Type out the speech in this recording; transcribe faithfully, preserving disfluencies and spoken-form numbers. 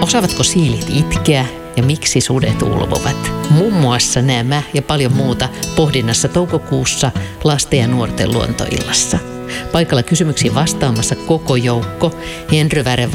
Osaavatko siilit itkeä ja miksi sudet ulvovat? Muun muassa nämä ja paljon muuta pohdinnassa toukokuussa lasten ja nuorten luontoillassa. Paikalla kysymyksiin vastaamassa koko joukko. Henry Väre